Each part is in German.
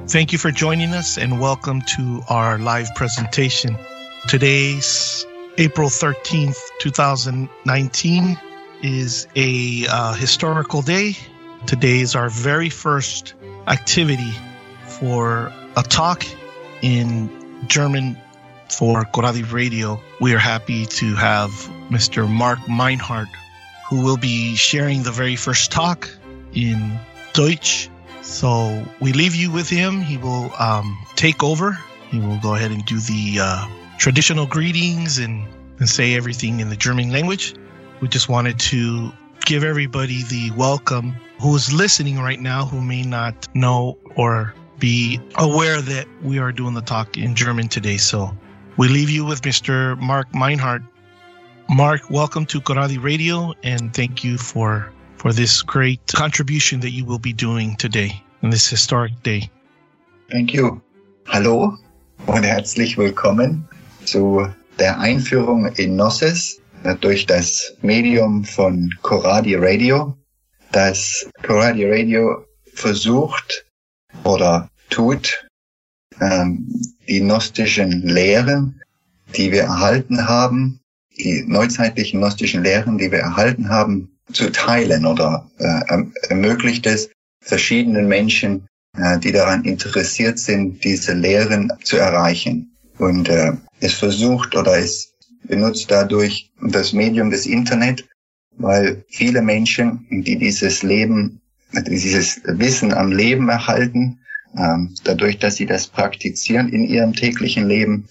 Thank you for joining us and welcome to our live presentation. Today's April 13th, 2019 is a historical day. Today is our very first activity for a talk in German for Coradi Radio. We are happy to have Mr. Mark Meinhardt, who will be sharing the very first talk in Deutsch. So we leave you with him. He will take over. He will go ahead and do the traditional greetings and say everything in the German language. We just wanted to give everybody the welcome who is listening right now, who may not know or be aware that we are doing the talk in German today. So we leave you with Mr. Mark Meinhardt. Mark, welcome to Coradi Radio, and thank you for this great contribution that you will be doing today in this historic day. Thank you. Hallo und herzlich willkommen zu der Einführung in Gnosis durch das Medium von Coradi Radio. Das Coradi Radio versucht oder tut, die gnostischen Lehren, die wir erhalten haben, die neuzeitlichen gnostischen Lehren, die wir erhalten haben, zu teilen oder ermöglicht es verschiedenen Menschen, die daran interessiert sind, diese Lehren zu erreichen. Und es versucht oder es benutzt dadurch das Medium des Internet, weil viele Menschen, die dieses Wissen am Leben erhalten, dadurch, dass sie das praktizieren in ihrem täglichen Leben,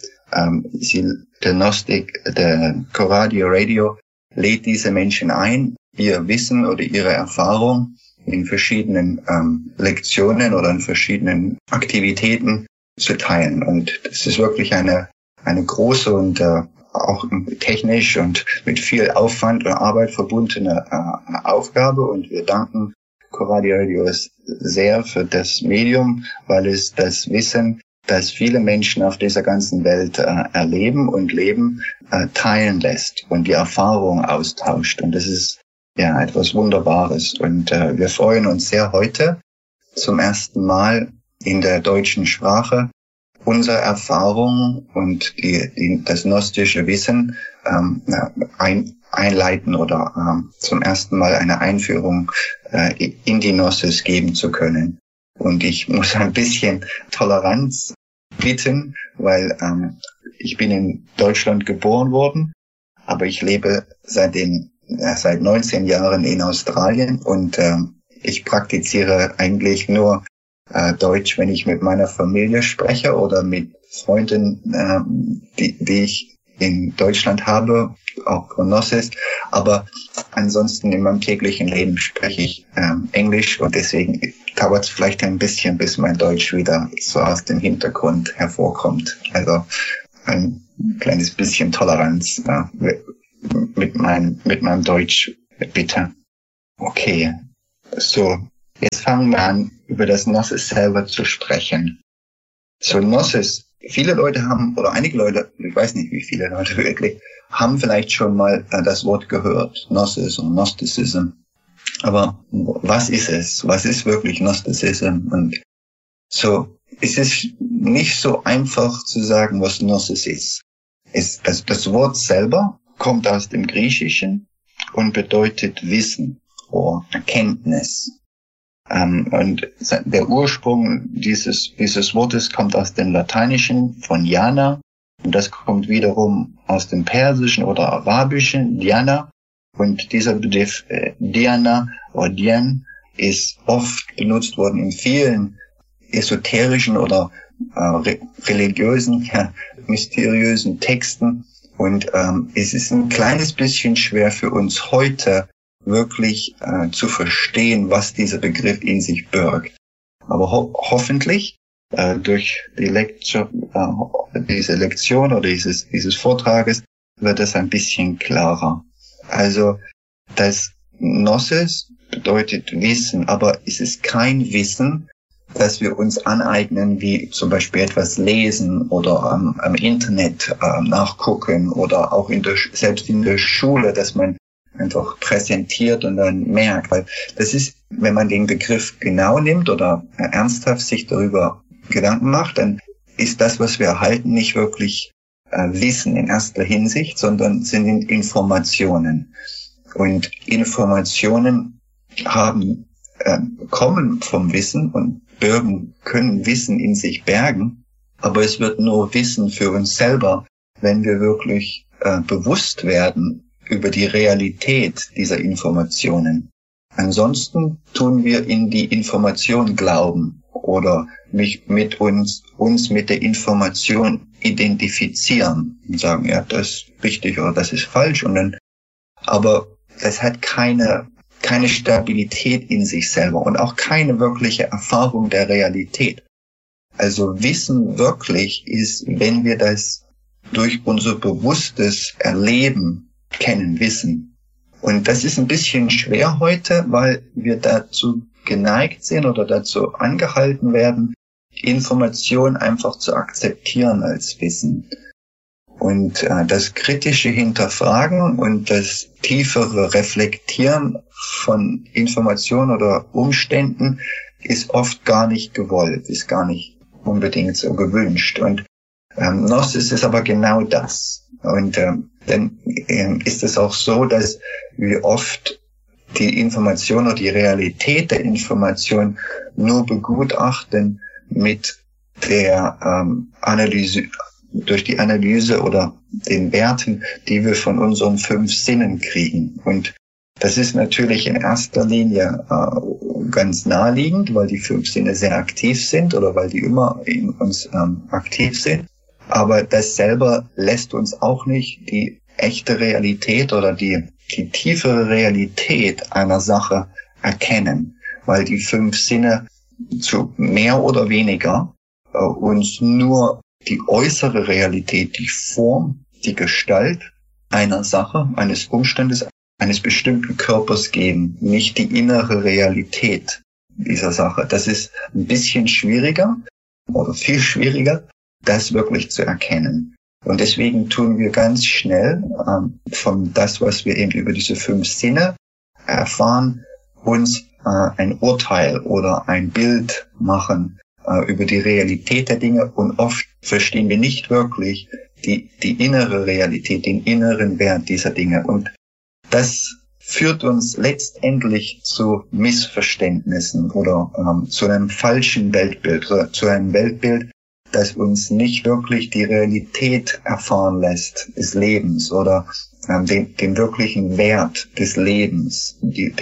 der Coradi Radio lädt diese Menschen ein, ihr Wissen oder ihre Erfahrung in verschiedenen Lektionen oder in verschiedenen Aktivitäten zu teilen. Und das ist wirklich eine große und auch technisch und mit viel Aufwand und Arbeit verbundene Aufgabe. Und wir danken Coradi Radio sehr für das Medium, weil es das Wissen, das viele Menschen auf dieser ganzen Welt erleben und leben, teilen lässt und die Erfahrung austauscht. Und das ist ja etwas Wunderbares. Und wir freuen uns sehr, heute zum ersten Mal in der deutschen Sprache unsere Erfahrung und das gnostische Wissen einleiten oder zum ersten Mal eine Einführung in die Gnosis geben zu können. Und ich muss ein bisschen Toleranz bitten, weil ich bin in Deutschland geboren worden, aber ich lebe seit 19 Jahren in Australien und ich praktiziere eigentlich nur Deutsch, wenn ich mit meiner Familie spreche oder mit Freunden, die ich in Deutschland habe, auch Gnosis. Aber ansonsten in meinem täglichen Leben spreche ich Englisch und deswegen dauert es vielleicht ein bisschen, bis mein Deutsch wieder so aus dem Hintergrund hervorkommt. Also ein kleines bisschen Toleranz mit meinem Deutsch, bitte. Okay, so, jetzt fangen wir an, über das Gnosis selber zu sprechen. So, Gnosis, viele Leute haben, oder einige Leute, ich weiß nicht, wie viele Leute wirklich, haben vielleicht schon mal das Wort gehört, Gnosis und Gnosticism. Aber was ist es? Was ist wirklich Gnosticism? Und so, es ist nicht so einfach zu sagen, was Gnosis ist. Das Wort selber kommt aus dem Griechischen und bedeutet Wissen oder Erkenntnis. Und der Ursprung dieses Wortes kommt aus dem Lateinischen von Diana und das kommt wiederum aus dem Persischen oder Arabischen, Diana. Und dieser Begriff Diana oder Dian ist oft benutzt worden in vielen esoterischen oder religiösen, mysteriösen Texten. Und es ist ein kleines bisschen schwer für uns heute wirklich zu verstehen, was dieser Begriff in sich birgt. Aber hoffentlich durch diese Lektion oder dieses Vortrages wird es ein bisschen klarer. Also das Gnosis bedeutet Wissen, aber es ist kein Wissen, das wir uns aneignen, wie zum Beispiel etwas lesen oder am Internet nachgucken oder auch selbst in der Schule, dass man einfach präsentiert und dann merkt. Weil das ist, wenn man den Begriff genau nimmt oder ernsthaft sich darüber Gedanken macht, dann ist das, was wir erhalten, nicht wirklich Wissen in erster Hinsicht, sondern sind Informationen. Und Informationen kommen vom Wissen und können Wissen in sich bergen, aber es wird nur Wissen für uns selber, wenn wir wirklich bewusst werden über die Realität dieser Informationen. Ansonsten tun wir in die Information glauben oder mit uns mit der Information identifizieren und sagen, ja, das ist richtig oder das ist falsch. Aber das hat keine Stabilität in sich selber und auch keine wirkliche Erfahrung der Realität. Also Wissen wirklich ist, wenn wir das durch unser bewusstes Erleben kennen, wissen. Und das ist ein bisschen schwer heute, weil wir dazu geneigt sind oder dazu angehalten werden, Information einfach zu akzeptieren als Wissen. Und das kritische Hinterfragen und das tiefere Reflektieren von Informationen oder Umständen ist oft gar nicht gewollt, ist gar nicht unbedingt so gewünscht. Und Gnosis ist aber genau das. Und dann ist es auch so, dass wir oft die Information oder die Realität der Information nur begutachten mit der Analyse, durch die Analyse oder den Werten, die wir von unseren 5 Sinnen kriegen. Und das ist natürlich in erster Linie ganz naheliegend, weil die 5 Sinne sehr aktiv sind oder weil die immer in uns aktiv sind. Aber das selber lässt uns auch nicht die echte Realität oder die tiefere Realität einer Sache erkennen, weil die 5 Sinne zu mehr oder weniger uns nur die äußere Realität, die Form, die Gestalt einer Sache, eines Umstandes, eines bestimmten Körpers geben, nicht die innere Realität dieser Sache. Das ist ein bisschen schwieriger oder viel schwieriger, das wirklich zu erkennen. Und deswegen tun wir ganz schnell von das, was wir eben über diese 5 Sinne erfahren, uns ein Urteil oder ein Bild machen über die Realität der Dinge. Und oft verstehen wir nicht wirklich die innere Realität, den inneren Wert dieser Dinge. Und das führt uns letztendlich zu Missverständnissen oder zu einem falschen Weltbild, oder zu einem Weltbild, das uns nicht wirklich die Realität erfahren lässt des Lebens oder den wirklichen Wert des Lebens,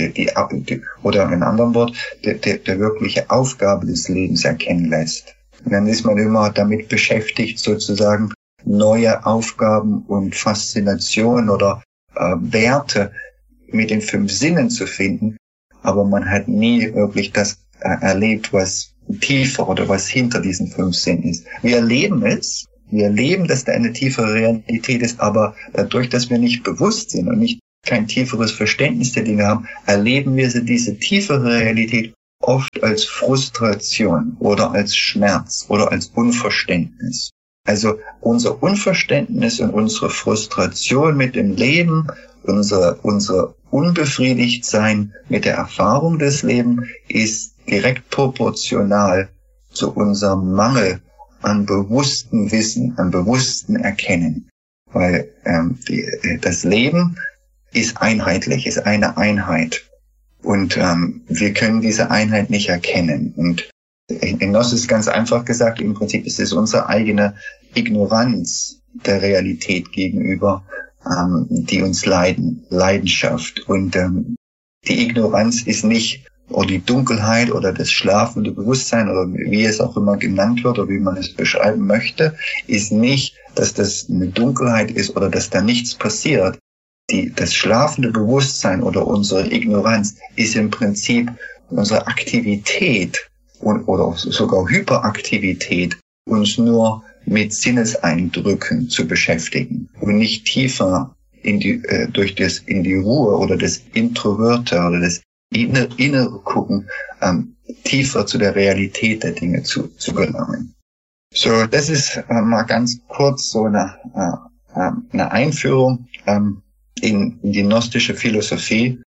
oder in anderen Wort, der wirkliche Aufgabe des Lebens erkennen lässt. Und dann ist man immer damit beschäftigt, sozusagen neue Aufgaben und Faszinationen oder Werte mit den 5 Sinnen zu finden, aber man hat nie wirklich das erlebt, was tiefer oder was hinter diesen 5 Sinnen ist. Wir erleben es, dass da eine tiefere Realität ist, aber dadurch, dass wir nicht bewusst sind und kein tieferes Verständnis der Dinge haben, erleben wir diese tiefere Realität oft als Frustration oder als Schmerz oder als Unverständnis. Also unser Unverständnis und unsere Frustration mit dem Leben, unser Unbefriedigtsein mit der Erfahrung des Lebens ist direkt proportional zu unserem Mangel an bewusstem Wissen, an bewusstem Erkennen. Weil das Leben ist einheitlich, ist eine Einheit. Und wir können diese Einheit nicht erkennen. Und in Gnosis ganz einfach gesagt, im Prinzip ist es unsere eigene Ignoranz der Realität gegenüber, die uns Leidenschaft. Und die Ignoranz ist nicht, oder die Dunkelheit oder das schlafende Bewusstsein oder wie es auch immer genannt wird oder wie man es beschreiben möchte, ist nicht, dass das eine Dunkelheit ist oder dass da nichts passiert. Das schlafende Bewusstsein oder unsere Ignoranz ist im Prinzip unsere Aktivität oder sogar Hyperaktivität, uns nur mit Sinneseindrücken zu beschäftigen und nicht tiefer in die Ruhe oder das Introverte oder das innere Gucken, tiefer zu der Realität der Dinge zu gelangen. So, das ist mal ganz kurz so eine Einführung in die gnostische Philosophie.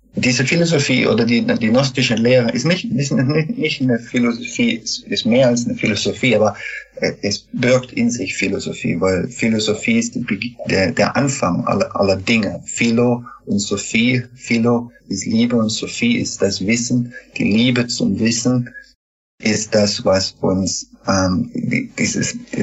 diese Philosophie oder die gnostische Lehre ist nicht eine Philosophie, ist mehr als eine Philosophie, aber es birgt in sich Philosophie, weil Philosophie ist der Anfang aller Dinge. Philo und Sophie, Philo ist Liebe und Sophie ist das Wissen. Die Liebe zum Wissen ist das, was uns der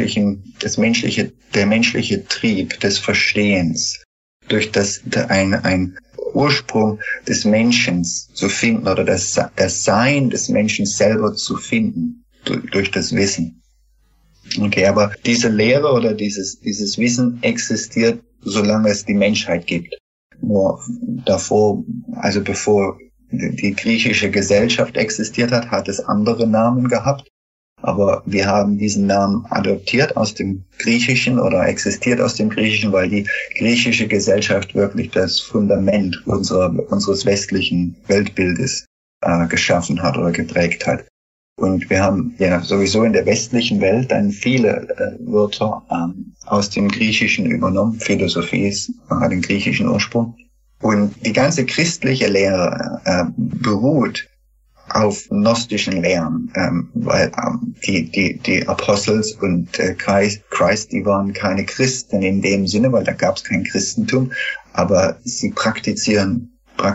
menschliche Trieb des Verstehens durch ein Ursprung des Menschen zu finden oder das Sein des Menschen selber zu finden durch das Wissen. Okay, aber diese Lehre oder dieses Wissen existiert, solange es die Menschheit gibt. Nur davor, also bevor die griechische Gesellschaft existiert hat, hat es andere Namen gehabt. Aber wir haben diesen Namen adoptiert aus dem Griechischen oder existiert aus dem Griechischen, weil die griechische Gesellschaft wirklich das Fundament unseres westlichen Weltbildes geschaffen hat oder geprägt hat. Und wir haben ja sowieso in der westlichen Welt dann viele Wörter aus dem Griechischen übernommen. Philosophie hat den griechischen Ursprung. Und die ganze christliche Lehre beruht auf gnostischen Lehren, weil die Apostels und Christ, die waren keine Christen in dem Sinne, weil da gab es kein Christentum, aber sie praktizierten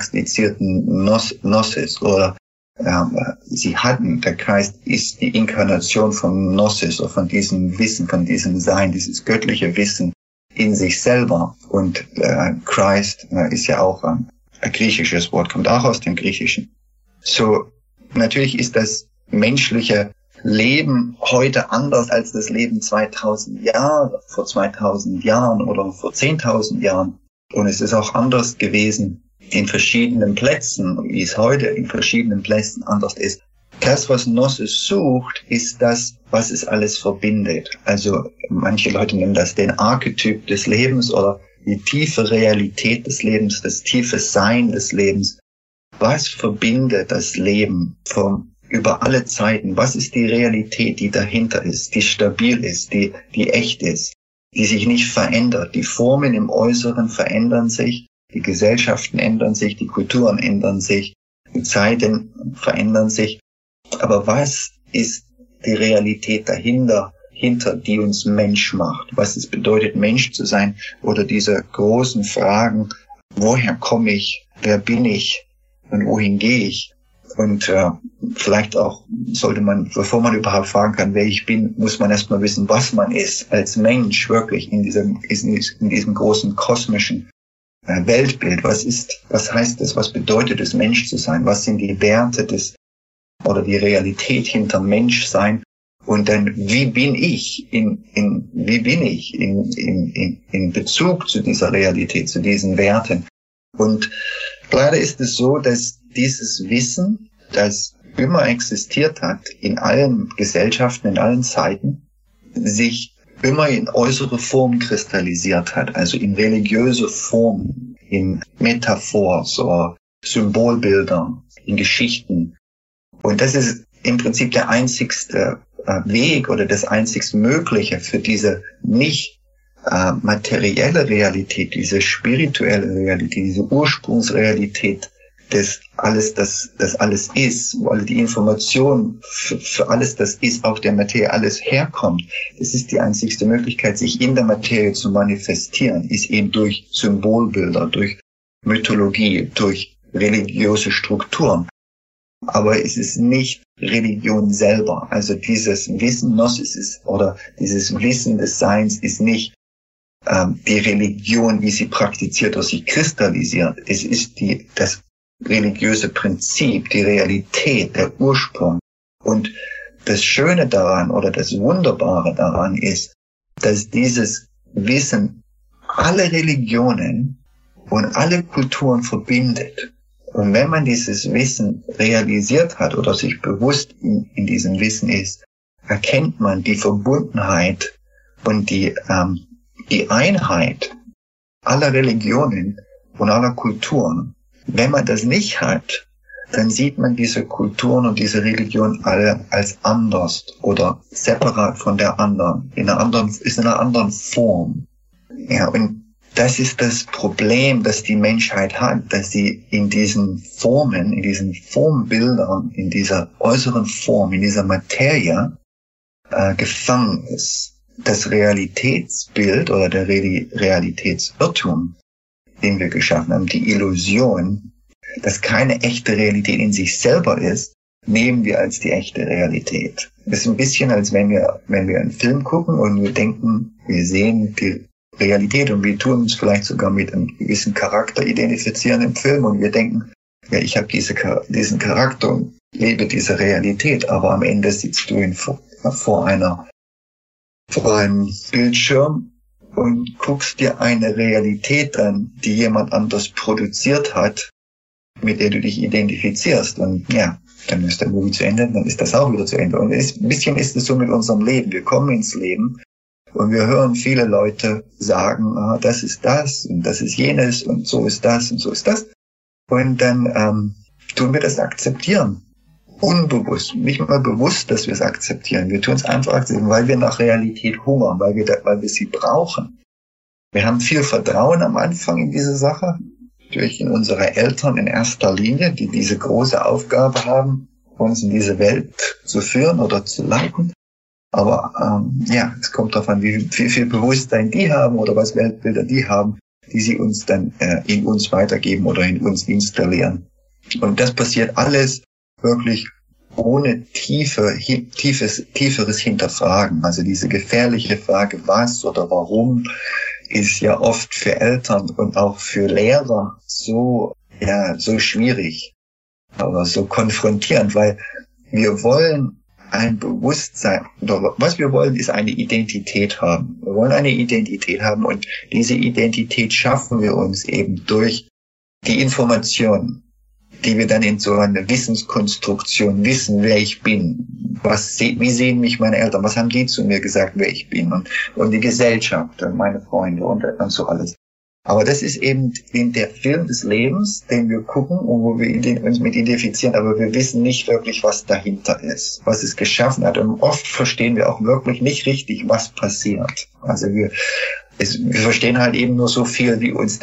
Gnosis oder sie hatten, der Christ ist die Inkarnation von Gnosis oder von diesem Wissen, von diesem Sein, dieses göttliche Wissen in sich selber. Und Christ ist ja auch ein griechisches Wort, kommt auch aus dem Griechischen. So, natürlich ist das menschliche Leben heute anders als das Leben 2000 Jahre, vor 2000 Jahren oder vor 10.000 Jahren. Und es ist auch anders gewesen in verschiedenen Plätzen, wie es heute in verschiedenen Plätzen anders ist. Das, was Gnosis sucht, ist das, was es alles verbindet. Also manche Leute nennen das den Archetyp des Lebens oder die tiefe Realität des Lebens, das tiefe Sein des Lebens. Was verbindet das Leben über alle Zeiten? Was ist die Realität, die dahinter ist, die stabil ist, die echt ist, die sich nicht verändert? Die Formen im Äußeren verändern sich, die Gesellschaften ändern sich, die Kulturen ändern sich, die Zeiten verändern sich. Aber was ist die Realität dahinter, die uns Mensch macht? Was es bedeutet, Mensch zu sein? Oder diese großen Fragen, woher komme ich? Wer bin ich? Und wohin gehe ich? Und vielleicht auch sollte man, bevor man überhaupt fragen kann, wer ich bin, muss man erstmal wissen, was man ist als Mensch wirklich in diesem großen kosmischen Weltbild. Was heißt es? Was bedeutet es, Mensch zu sein? Was sind die Werte oder die Realität hinter Menschsein? Und dann, wie bin ich in Bezug zu dieser Realität, zu diesen Werten? Und leider ist es so, dass dieses Wissen, das immer existiert hat, in allen Gesellschaften, in allen Zeiten, sich immer in äußere Formen kristallisiert hat, also in religiöse Formen, in Metaphors oder Symbolbildern, in Geschichten. Und das ist im Prinzip der einzigste Weg oder das einzigst Mögliche für diese nicht materielle Realität, diese spirituelle Realität, diese Ursprungsrealität des alles, das alles ist, wo alle die Information für alles, das ist, auf der Materie alles herkommt. Das ist die einzigste Möglichkeit, sich in der Materie zu manifestieren, ist eben durch Symbolbilder, durch Mythologie, durch religiöse Strukturen. Aber es ist nicht Religion selber. Also dieses Wissen Gnosis oder dieses Wissen des Seins ist nicht die Religion, wie sie praktiziert oder sich kristallisiert. Es ist das religiöse Prinzip, die Realität, der Ursprung. Und das Schöne daran oder das Wunderbare daran ist, dass dieses Wissen alle Religionen und alle Kulturen verbindet. Und wenn man dieses Wissen realisiert hat oder sich bewusst in diesem Wissen ist, erkennt man die Verbundenheit und die Einheit aller Religionen und aller Kulturen. Wenn man das nicht hat, dann sieht man diese Kulturen und diese Religion alle als anders oder separat von der anderen, in einer anderen Form. Ja, und das ist das Problem, das die Menschheit hat, dass sie in diesen Formen, in diesen Formbildern, in dieser äußeren Form, in dieser Materie gefangen ist. Das Realitätsbild oder der Realitätsirrtum, den wir geschaffen haben, die Illusion, dass keine echte Realität in sich selber ist, nehmen wir als die echte Realität. Das ist ein bisschen, als wenn wir einen Film gucken und wir denken, wir sehen die Realität und wir tun uns vielleicht sogar mit einem gewissen Charakter identifizieren im Film und wir denken, ja, ich habe diesen Charakter und lebe diese Realität, aber am Ende sitzt du vor einem Bildschirm und guckst dir eine Realität an, die jemand anders produziert hat, mit der du dich identifizierst. Und ja, dann ist der Movie zu Ende, dann ist das auch wieder zu Ende. Und ein bisschen ist es so mit unserem Leben. Wir kommen ins Leben und wir hören viele Leute sagen, das ist das und das ist jenes und so ist das und so ist das. Und dann tun wir das akzeptieren. Unbewusst, nicht mal bewusst, dass wir es akzeptieren. Wir tun es einfach akzeptieren, weil wir nach Realität hungern, weil wir sie brauchen. Wir haben viel Vertrauen am Anfang in diese Sache, durch in unsere Eltern in erster Linie, die diese große Aufgabe haben, uns in diese Welt zu führen oder zu leiten. Aber ja, es kommt darauf an, wie viel Bewusstsein die haben oder was Weltbilder die haben, die sie uns dann in uns weitergeben oder in uns installieren. Und das passiert alles wirklich ohne tieferes Hinterfragen. Also diese gefährliche Frage, was oder warum, ist ja oft für Eltern und auch für Lehrer so schwierig, aber so konfrontierend, weil wir wollen ein Bewusstsein, oder was wir wollen, ist eine Identität haben. Wir wollen eine Identität haben und diese Identität schaffen wir uns eben durch die Informationen, die wir dann in so einer Wissenskonstruktion wissen, wer ich bin. Wie sehen mich meine Eltern? Was haben die zu mir gesagt, wer ich bin? Und die Gesellschaft und meine Freunde und so alles. Aber das ist eben der Film des Lebens, den wir gucken und wo wir uns mit identifizieren, aber wir wissen nicht wirklich, was dahinter ist, was es geschaffen hat. Und oft verstehen wir auch wirklich nicht richtig, was passiert. Also wir verstehen halt eben nur so viel, wie uns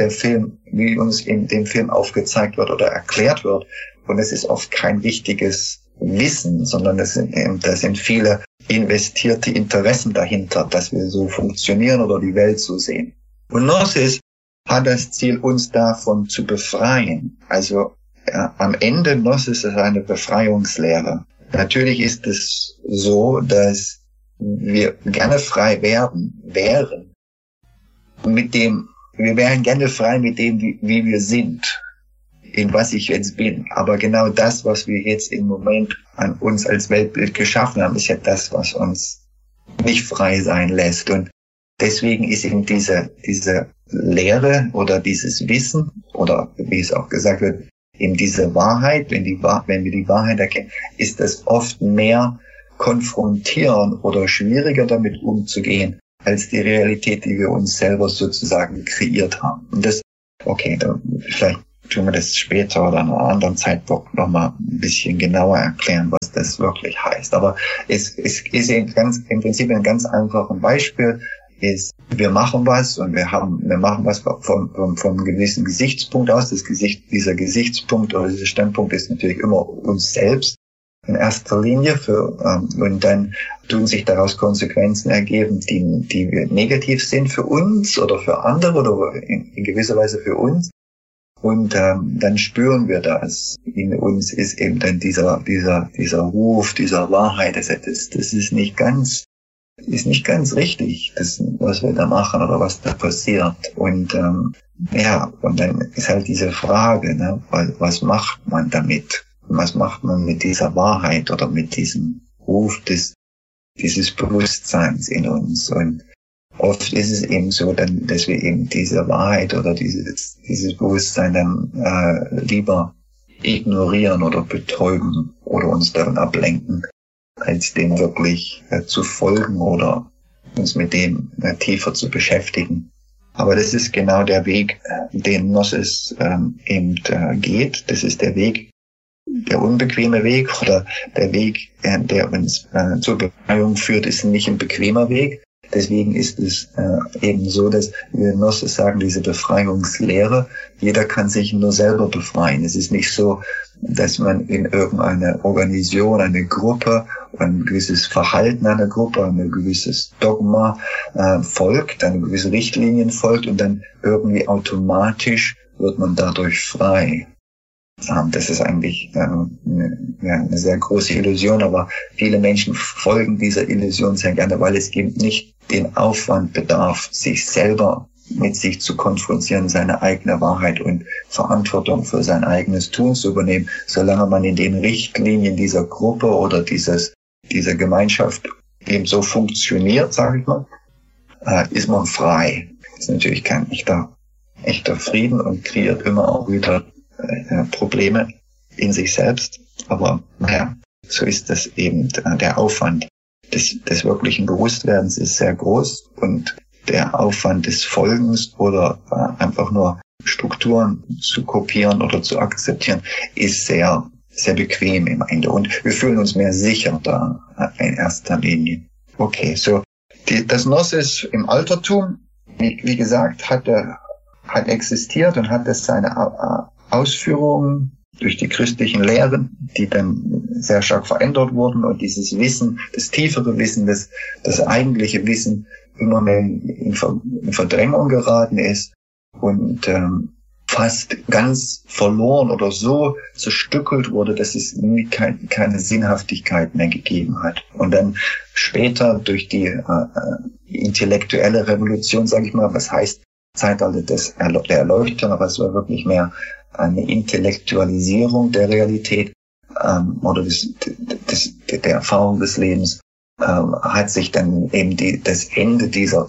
in dem Film aufgezeigt wird oder erklärt wird. Und es ist oft kein richtiges Wissen, sondern da sind viele investierte Interessen dahinter, dass wir so funktionieren oder die Welt so sehen. Und Gnosis hat das Ziel, uns davon zu befreien. Also am Ende Gnosis ist eine Befreiungslehre. Natürlich ist es so, dass wir gerne frei wären. Wir wären gerne frei mit dem, wie wir sind, in was ich jetzt bin. Aber genau das, was wir jetzt im Moment an uns als Weltbild geschaffen haben, ist ja das, was uns nicht frei sein lässt. Und deswegen ist eben diese Lehre oder dieses Wissen, oder wie es auch gesagt wird, eben diese Wahrheit, wenn wir die Wahrheit erkennen, ist das oft mehr konfrontieren oder schwieriger damit umzugehen, als die Realität, die wir uns selber sozusagen kreiert haben. Und vielleicht tun wir das später oder an einem anderen Zeitpunkt nochmal ein bisschen genauer erklären, was das wirklich heißt. Aber es ist im Prinzip ein ganz einfaches Beispiel, wir machen was und wir machen was vom gewissen Gesichtspunkt aus. Dieser Gesichtspunkt oder dieser Standpunkt ist natürlich immer uns selbst in erster Linie und dann tun sich daraus Konsequenzen ergeben, die negativ sind für uns oder für andere oder in gewisser Weise für uns. Und dann spüren wir das. In uns ist eben dann dieser Ruf, dieser Wahrheit, das ist nicht ganz richtig, das, was wir da machen oder was da passiert. Und und dann ist halt diese Frage, ne, was macht man damit? Was macht man mit dieser Wahrheit oder mit diesem Ruf dieses Bewusstseins in uns? Und oft ist es eben so, dass wir eben diese Wahrheit oder dieses Bewusstsein dann lieber ignorieren oder betäuben oder uns davon ablenken, als dem wirklich zu folgen oder uns mit dem tiefer zu beschäftigen. Aber das ist genau der Weg, den Gnosis eben geht. Das ist der Weg, der unbequeme Weg oder der Weg, der uns zur Befreiung führt, ist nicht ein bequemer Weg. deswegen ist es eben so, dass wir Gnosis sagen, diese Befreiungslehre, jeder kann sich nur selber befreien. Es ist nicht so, dass man in irgendeine Organisation, eine Gruppe, ein gewisses Verhalten einer Gruppe, ein gewisses Dogma folgt, eine gewisse Richtlinien folgt und dann irgendwie automatisch wird man dadurch frei. Das ist eigentlich eine sehr große Illusion, aber viele Menschen folgen dieser Illusion sehr gerne, weil es eben nicht den Aufwand bedarf, sich selber mit sich zu konfrontieren, seine eigene Wahrheit und Verantwortung für sein eigenes Tun zu übernehmen. Solange man in den Richtlinien dieser Gruppe oder dieser Gemeinschaft eben so funktioniert, sage ich mal, ist man frei. Das ist natürlich kein echter Frieden und kreiert immer auch wieder Probleme in sich selbst. Aber naja, so ist das eben. Der Aufwand des wirklichen Bewusstwerdens ist sehr groß und der Aufwand des Folgens oder einfach nur Strukturen zu kopieren oder zu akzeptieren ist sehr, sehr bequem im Ende. Und wir fühlen uns mehr sicher da in erster Linie. Okay, so das Gnosis im Altertum, wie gesagt, hat existiert und hat es seine Ausführungen durch die christlichen Lehren, die dann sehr stark verändert wurden und dieses Wissen, das tiefere Wissen, das eigentliche Wissen immer mehr in Verdrängung geraten ist und fast ganz verloren oder so zerstückelt wurde, dass es nie keine Sinnhaftigkeit mehr gegeben hat. Und dann später durch die intellektuelle Revolution, sage ich mal, was heißt Zeitalter der Erleuchtung, aber es war wirklich mehr eine Intellektualisierung der Realität oder der Erfahrung des Lebens, hat sich dann eben das Ende dieser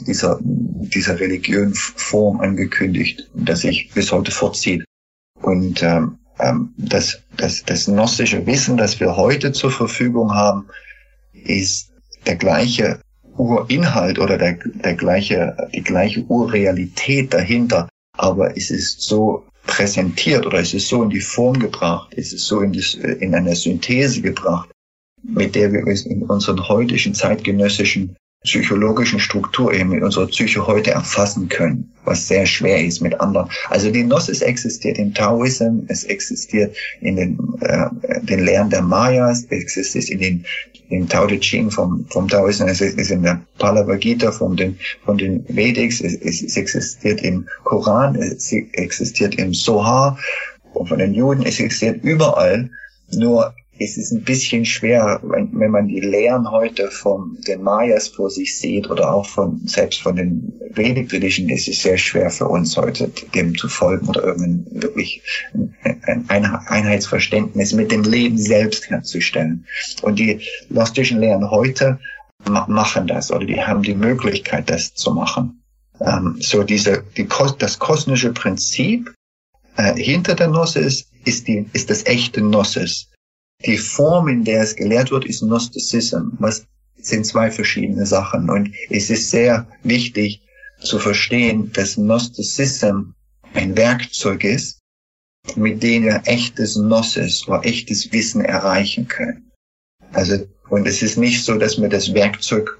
Religionsform angekündigt, das sich bis heute vorzieht. Und das gnostische Wissen, das wir heute zur Verfügung haben, ist der gleiche Urinhalt oder die gleiche Urrealität dahinter, aber es ist so präsentiert oder es ist so in die Form gebracht, es ist so in eine Synthese gebracht, mit der wir uns in unseren heutigen zeitgenössischen psychologischen Struktur eben in unserer Psyche heute erfassen können, was sehr schwer ist mit anderen. Also die Gnosis existiert im Taoismus, es existiert in den Lehren der Mayas, es existiert in den Tao Te Ching vom Taoismus, es ist in der Bhagavad Gita von den Vedics, es existiert im Koran, es existiert im Zohar von den Juden, es existiert überall, nur es ist ein bisschen schwer, wenn man die Lehren heute von den Mayas vor sich sieht oder auch selbst von den Vedic Tradition, ist es sehr schwer für uns heute, dem zu folgen oder irgendein wirklich ein Einheitsverständnis mit dem Leben selbst herzustellen. Und die gnostischen Lehren heute machen das oder die haben die Möglichkeit, das zu machen. So das kosmische Prinzip hinter der Gnosis ist das echte Gnosis. Die Form, in der es gelehrt wird, ist Gnosticism. Was sind zwei verschiedene Sachen. Und es ist sehr wichtig zu verstehen, dass Gnosticism ein Werkzeug ist, mit dem wir echtes Gnosis oder echtes Wissen erreichen können. Also, und es ist nicht so, dass wir das Werkzeug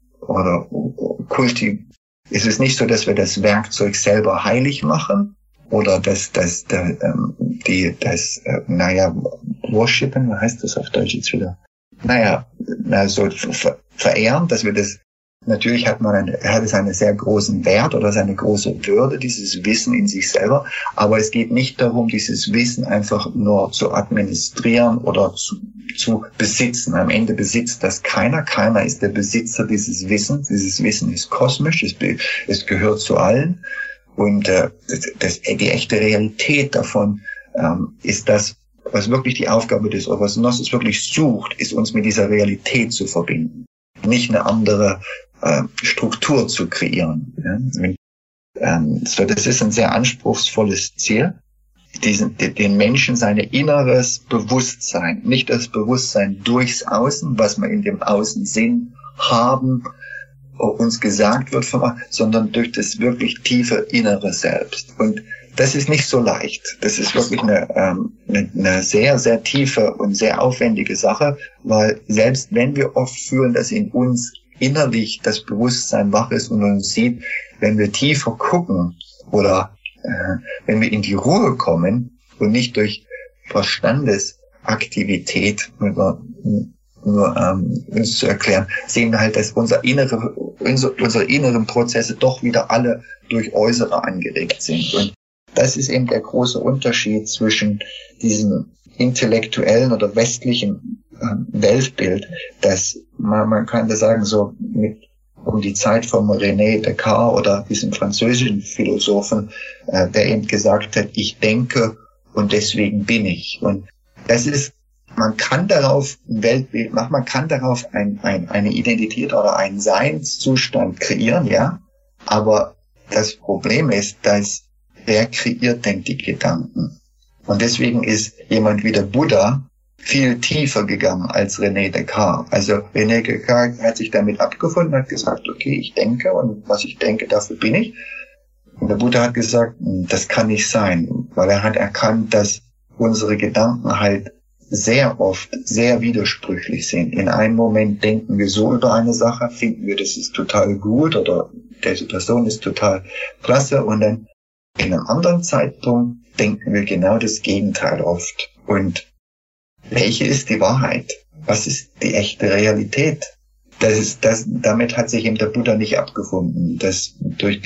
es ist nicht so, dass wir das Werkzeug selber heilig machen oder worshipen, was heißt das auf Deutsch jetzt wieder? Verehren, dass wir das, natürlich hat es einen sehr großen Wert oder seine große Würde, dieses Wissen in sich selber, aber es geht nicht darum, dieses Wissen einfach nur zu administrieren oder zu besitzen. Am Ende besitzt das keiner ist der Besitzer dieses Wissens ist kosmisch, es gehört zu allen und die echte Realität davon ist das, was wirklich die Aufgabe des was Gnosis wirklich sucht, ist uns mit dieser Realität zu verbinden. Nicht eine andere Struktur zu kreieren. Ja? Das ist ein sehr anspruchsvolles Ziel, den Menschen sein inneres Bewusstsein, nicht das Bewusstsein durchs Außen, was wir in dem Außensinn haben, uns gesagt wird, sondern durch das wirklich tiefe innere Selbst. Und das ist nicht so leicht. Das ist wirklich eine sehr, sehr tiefe und sehr aufwendige Sache, weil selbst wenn wir oft fühlen, dass in uns innerlich das Bewusstsein wach ist und uns sieht, wenn wir tiefer gucken oder wenn wir in die Ruhe kommen und nicht durch Verstandesaktivität uns zu erklären, sehen wir halt, dass unsere inneren Prozesse doch wieder alle durch Äußere angeregt sind. Und das ist eben der große Unterschied zwischen diesem intellektuellen oder westlichen Weltbild, dass man kann das sagen, so um die Zeit von René Descartes oder diesem französischen Philosophen, der eben gesagt hat, ich denke und deswegen bin ich. Und das ist, man kann darauf ein Weltbild machen, man kann darauf eine Identität oder einen Seinszustand kreieren, ja. Aber das Problem ist, dass wer kreiert denn die Gedanken? Und deswegen ist jemand wie der Buddha viel tiefer gegangen als René Descartes. Also René Descartes hat sich damit abgefunden, hat gesagt, okay, ich denke und was ich denke, dafür bin ich. Und der Buddha hat gesagt, das kann nicht sein, weil er hat erkannt, dass unsere Gedanken halt sehr oft sehr widersprüchlich sind. In einem Moment denken wir so über eine Sache, finden wir, das ist total gut oder diese Person ist total klasse und dann in einem anderen Zeitpunkt denken wir genau das Gegenteil oft. Und welche ist die Wahrheit? Was ist die echte Realität? Damit hat sich eben der Buddha nicht abgefunden, dass durch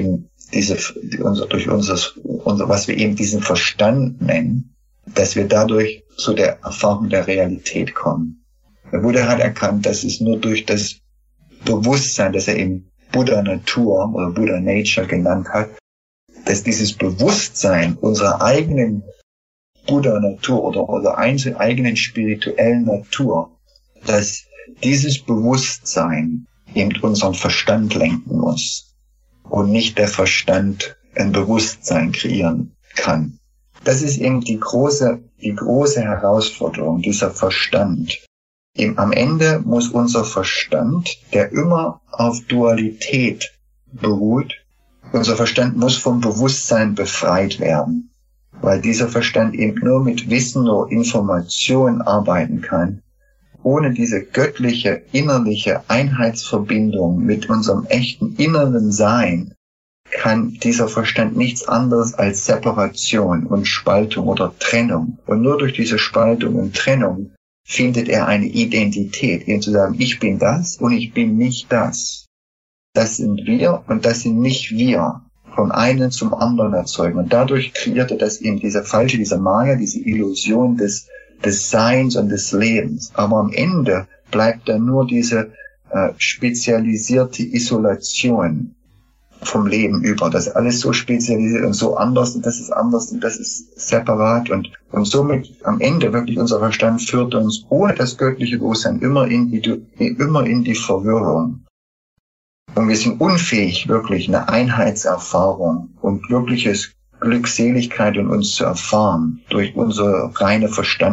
was wir eben diesen Verstand nennen, dass wir dadurch zu der Erfahrung der Realität kommen. Der Buddha hat erkannt, dass es nur durch das Bewusstsein, das er eben Buddha Natur oder Buddha Nature genannt hat, dass dieses Bewusstsein unserer eigenen Buddha Natur oder unserer eigenen spirituellen Natur, dass dieses Bewusstsein eben unseren Verstand lenken muss und nicht der Verstand ein Bewusstsein kreieren kann. Das ist eben die große Herausforderung, dieser Verstand. Am Ende muss unser Verstand, der immer auf Dualität beruht, unser Verstand muss vom Bewusstsein befreit werden, weil dieser Verstand eben nur mit Wissen oder Information arbeiten kann. Ohne diese göttliche, innerliche Einheitsverbindung mit unserem echten inneren Sein kann dieser Verstand nichts anderes als Separation und Spaltung oder Trennung. Und nur durch diese Spaltung und Trennung findet er eine Identität, eben zu sagen, ich bin das und ich bin nicht das. Das sind wir und das sind nicht wir. Vom einen zum anderen erzeugen. Und dadurch kreierte das eben diese Maya, diese Illusion des Seins und des Lebens. Aber am Ende bleibt dann nur diese spezialisierte Isolation vom Leben über. Das ist alles so spezialisiert und so anders und das ist anders und das ist separat und somit am Ende wirklich unser Verstand führt uns ohne das göttliche Bewusstsein immer in die Verwirrung. Und wir sind unfähig, wirklich eine Einheitserfahrung und wirkliches Glückseligkeit in uns zu erfahren durch unsere reine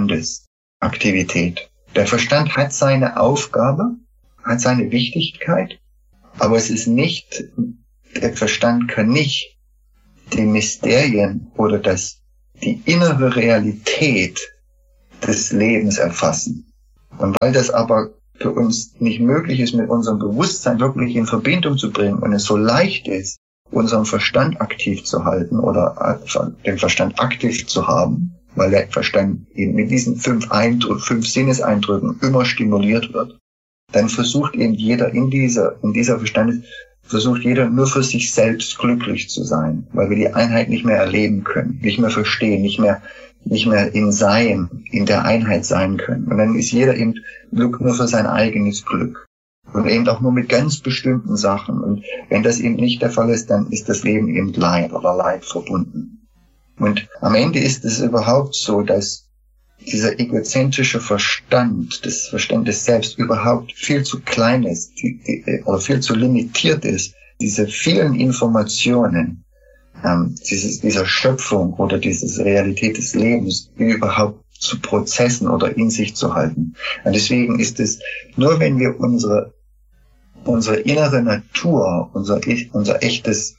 Verstandesaktivität. Der Verstand hat seine Aufgabe, hat seine Wichtigkeit, aber es ist nicht, der Verstand kann nicht die Mysterien oder die innere Realität des Lebens erfassen. Und weil das aber für uns nicht möglich ist, mit unserem Bewusstsein wirklich in Verbindung zu bringen und es so leicht ist, unseren Verstand aktiv zu halten oder den Verstand aktiv zu haben, weil der Verstand mit diesen 5 Sinneseindrücken immer stimuliert wird, dann versucht eben jeder in dieser Verstand versucht jeder nur für sich selbst glücklich zu sein, weil wir die Einheit nicht mehr erleben können, nicht mehr verstehen, nicht mehr in der Einheit sein können. Und dann ist jeder eben nur für sein eigenes Glück. Und eben auch nur mit ganz bestimmten Sachen. Und wenn das eben nicht der Fall ist, dann ist das Leben eben Leid verbunden. Und am Ende ist es überhaupt so, dass dieser egozentrische Verstand, das Verstand des Selbst überhaupt viel zu klein ist, oder viel zu limitiert ist, diese vielen Informationen, dieser Schöpfung oder diese Realität des Lebens überhaupt zu Prozessen oder in sich zu halten. Und deswegen ist es, nur wenn wir unsere innere Natur, unser echtes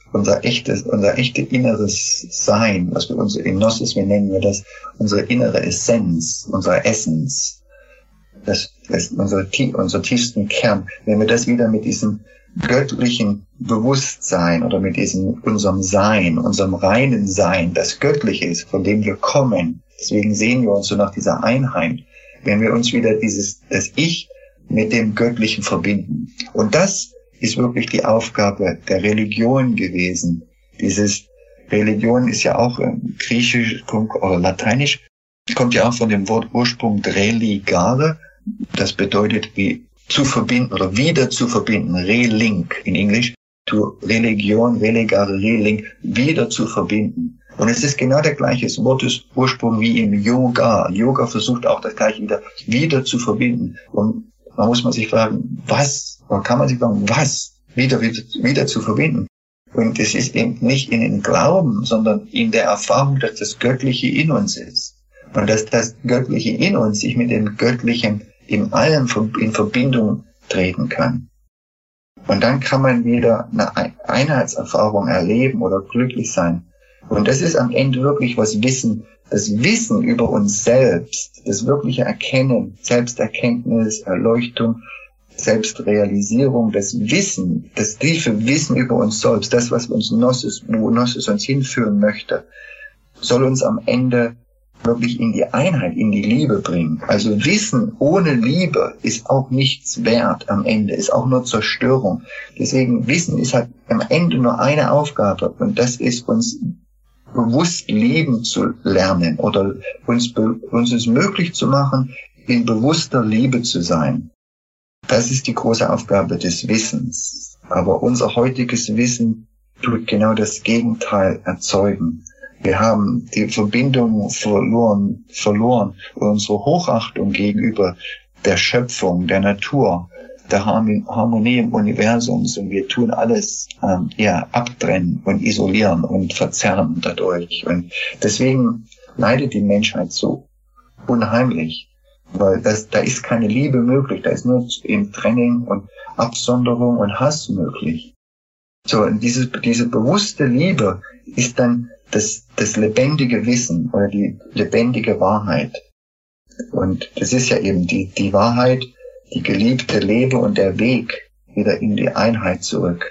inneres Sein, was wir unsere Gnosis, wie nennen wir das, unsere innere Essenz, unsere Essence, das das ist unser tiefsten Kern, wenn wir das wieder mit diesem göttlichen Bewusstsein oder mit unserem Sein, unserem reinen Sein, das Göttliche ist, von dem wir kommen, deswegen sehen wir uns so nach dieser Einheit, wenn wir uns wieder das Ich mit dem Göttlichen verbinden. Und das ist wirklich die Aufgabe der Religion gewesen. Religion ist ja auch griechisch oder lateinisch, kommt ja auch von dem Wort Ursprung religare, das bedeutet wie zu verbinden oder wieder zu verbinden, relink in Englisch, Religion, religare, relink, wieder zu verbinden. Und es ist genau der gleiche Wortursprung wie im Yoga. Yoga versucht auch das gleiche wieder zu verbinden. Und man muss sich fragen, was wieder zu verbinden? Und es ist eben nicht in den Glauben, sondern in der Erfahrung, dass das Göttliche in uns ist. Und dass das Göttliche in uns sich mit dem Göttlichen in allem in Verbindung treten kann. Und dann kann man wieder eine Einheitserfahrung erleben oder glücklich sein. Und das ist am Ende wirklich das Wissen über uns selbst, das wirkliche Erkennen, Selbsterkenntnis, Erleuchtung, Selbstrealisierung, das Wissen, das tiefe Wissen über uns selbst, das, was wo Gnosis uns hinführen möchte, soll uns am Ende wirklich in die Einheit, in die Liebe bringen. Also Wissen ohne Liebe ist auch nichts wert am Ende, ist auch nur Zerstörung. Deswegen Wissen ist halt am Ende nur eine Aufgabe und das ist uns bewusst lieben zu lernen oder uns es möglich zu machen, in bewusster Liebe zu sein. Das ist die große Aufgabe des Wissens. Aber unser heutiges Wissen tut genau das Gegenteil erzeugen. Wir haben die Verbindung verloren, unsere Hochachtung gegenüber der Schöpfung, der Natur, der Harmonie im Universum. Und wir tun alles abtrennen und isolieren und verzerren dadurch. Und deswegen leidet die Menschheit so unheimlich, weil da ist keine Liebe möglich, da ist nur eben Trennung und Absonderung und Hass möglich. So, und diese bewusste Liebe ist dann das lebendige Wissen oder die lebendige Wahrheit. Und das ist ja eben die Wahrheit, die geliebte Liebe und der Weg wieder in die Einheit zurück.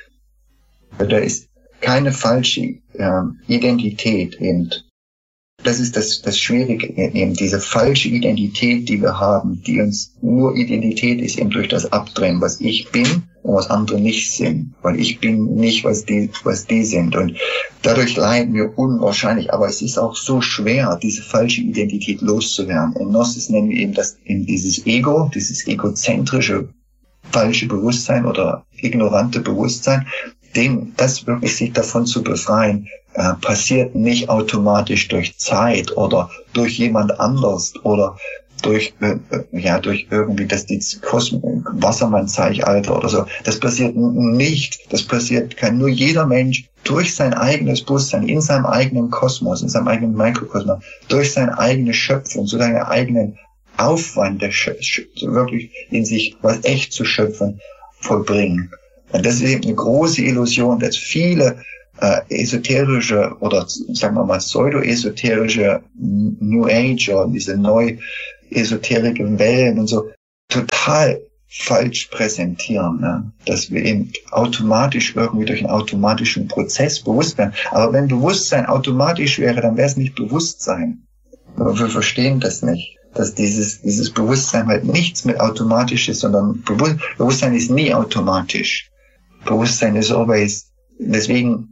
Da ist keine falsche Identität eben. Das ist das Schwierige eben, diese falsche Identität, die wir haben, die uns nur Identität ist eben durch das Abtrennen, was ich bin und was andere nicht sind. Weil ich bin nicht, was die sind. Und dadurch leiden wir unwahrscheinlich. Aber es ist auch so schwer, diese falsche Identität loszuwerden. In Gnosis nennen wir eben dieses Ego, dieses egozentrische falsche Bewusstsein oder ignorante Bewusstsein, das wirklich sich davon zu befreien, passiert nicht automatisch durch Zeit oder durch jemand anders oder durch irgendwie die Wassermann-Zeitalter oder so. Das passiert nicht. Kann nur jeder Mensch durch sein eigenes Bewusstsein, in seinem eigenen Kosmos, in seinem eigenen Mikrokosmos, durch seine eigene Schöpfung, so seinen eigenen Aufwand, wirklich in sich was echt zu schöpfen, vollbringen. Und das ist eben eine große Illusion, dass viele esoterische oder sagen wir mal pseudo-esoterische New Age oder diese neu-esoterischen Wellen und so total falsch präsentieren, ne? Dass wir eben automatisch irgendwie durch einen automatischen Prozess bewusst werden. Aber wenn Bewusstsein automatisch wäre, dann wäre es nicht Bewusstsein. Aber wir verstehen das nicht, dass dieses Bewusstsein halt nichts mit automatisch ist, sondern Bewusstsein ist nie automatisch. Bewusstsein ist always, deswegen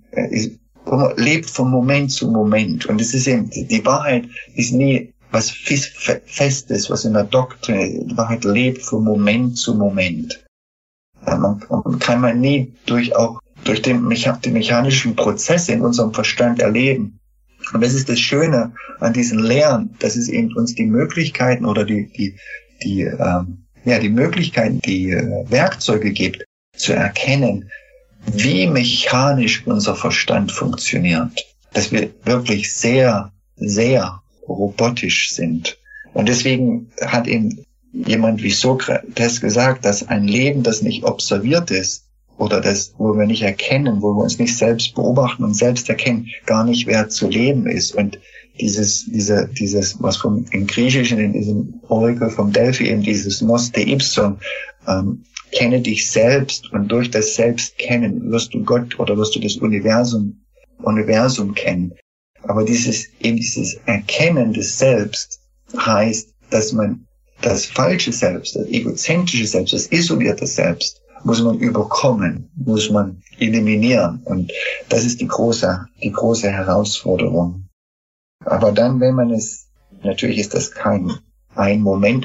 lebt von Moment zu Moment. Und es ist eben, die Wahrheit ist nie was Festes, was in der Doktrin, die Wahrheit lebt von Moment zu Moment. Kann man nie durch die mechanischen Prozesse in unserem Verstand erleben. Und das ist das Schöne an diesen Lehren, dass es eben uns die Möglichkeiten oder die Möglichkeiten, die Werkzeuge gibt, zu erkennen, wie mechanisch unser Verstand funktioniert. Dass wir wirklich sehr, sehr robotisch sind. Und deswegen hat eben jemand wie Sokrates gesagt, dass ein Leben, das nicht observiert ist, oder das, wo wir nicht erkennen, wo wir uns nicht selbst beobachten und selbst erkennen, gar nicht wert zu leben ist. Und was im Griechischen, in diesem Orakel vom Delphi, eben dieses Nos de ipson, kenne dich selbst, und durch das Selbstkennen wirst du Gott oder wirst du das Universum kennen. Aber dieses Erkennen des Selbst heißt, dass man das falsche Selbst, das egozentrische Selbst, das isolierte Selbst, muss man überkommen, muss man eliminieren. Und das ist die große Herausforderung. Aber dann, wenn man es, natürlich ist das keine eine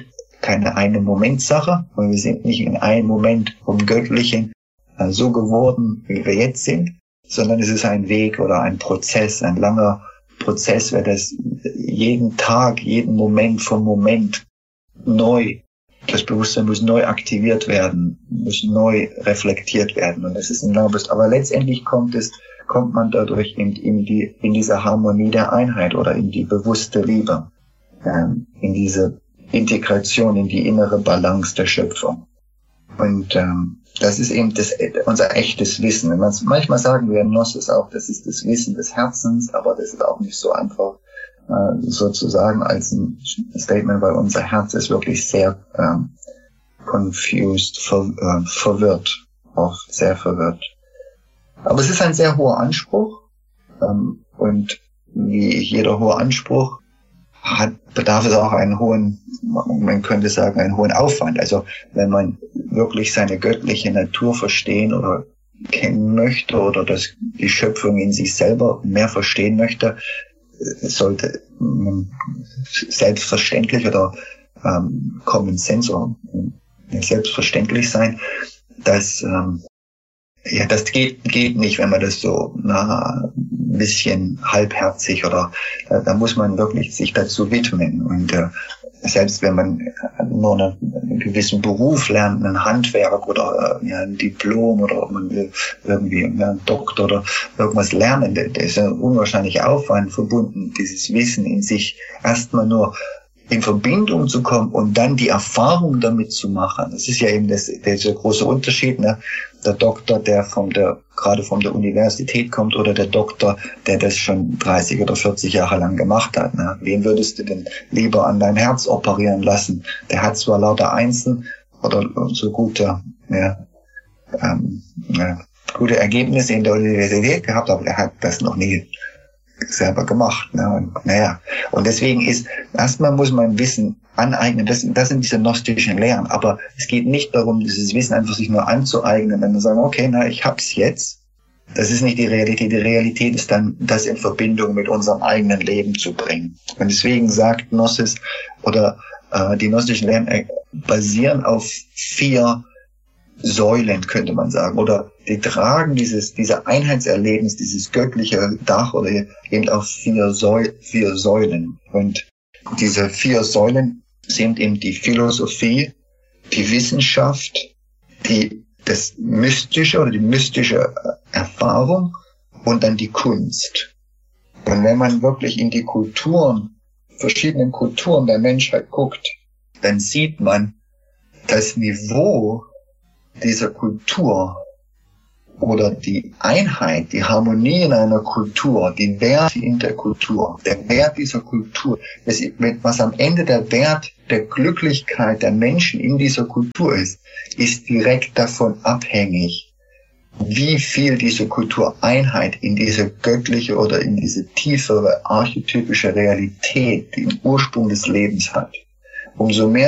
Momentsache, weil wir sind nicht in einem Moment vom Göttlichen so geworden, wie wir jetzt sind, sondern es ist ein Weg oder ein Prozess, ein langer Prozess, weil das jeden Tag, jeden Moment vom Moment neu, das Bewusstsein muss neu aktiviert werden, muss neu reflektiert werden, und das ist ein langer, aber letztendlich kommt man dadurch in diese Harmonie der Einheit oder in die bewusste Liebe, in diese Integration, in die innere Balance der Schöpfung. Und das ist eben unser echtes Wissen. Manchmal sagen wir in Gnosis auch, das ist das Wissen des Herzens, aber das ist auch nicht so einfach sozusagen als ein Statement, weil unser Herz ist wirklich sehr confused, verwirrt, auch sehr verwirrt. Aber es ist ein sehr hoher Anspruch, und wie jeder hohe Anspruch bedarf es auch einen hohen, man könnte sagen, einen hohen Aufwand. Also wenn man wirklich seine göttliche Natur verstehen oder kennen möchte oder die Schöpfung in sich selber mehr verstehen möchte, sollte selbstverständlich oder Common Sense oder selbstverständlich sein, dass das geht nicht, wenn man das so ein bisschen halbherzig oder da muss man wirklich sich dazu widmen. Und selbst wenn man nur einen gewissen Beruf lernt, ein Handwerk oder ein Diplom oder ob man will irgendwie einen Doktor oder irgendwas lernen, da ist ein unwahrscheinlicher Aufwand verbunden, dieses Wissen in sich erstmal nur in Verbindung zu kommen und dann die Erfahrung damit zu machen. Das ist ja eben der große Unterschied, ne? Der Doktor, der gerade von der Universität kommt, oder der Doktor, der das schon 30 oder 40 Jahre lang gemacht hat, ne? Wen würdest du denn lieber an dein Herz operieren lassen? Der hat zwar lauter Einsen oder so gute Ergebnisse in der Universität gehabt, aber er hat das noch nie selber gemacht. Ne? Und deswegen erstmal muss man Wissen aneignen. Das sind diese gnostischen Lehren. Aber es geht nicht darum, dieses Wissen einfach sich nur anzueignen, wenn wir sagen, okay, ich hab's jetzt. Das ist nicht die Realität. Die Realität ist dann, das in Verbindung mit unserem eigenen Leben zu bringen. Und deswegen sagt Gnosis oder die gnostischen Lehren basieren auf 4 Säulen, könnte man sagen, oder die tragen diese Einheitserlebnis, dieses göttliche Dach oder eben auf 4 Säulen. Und diese 4 Säulen sind eben die Philosophie, die Wissenschaft, das Mystische oder die mystische Erfahrung und dann die Kunst. Und wenn man wirklich in die verschiedenen Kulturen der Menschheit guckt, dann sieht man das Niveau dieser Kultur oder die Einheit, die Harmonie in einer Kultur, die Werte in der Kultur, der Wert dieser Kultur, was am Ende der Wert der Glücklichkeit der Menschen in dieser Kultur ist direkt davon abhängig, wie viel diese Kultur Einheit in diese göttliche oder in diese tiefere archetypische Realität, den Ursprung des Lebens hat. Umso mehr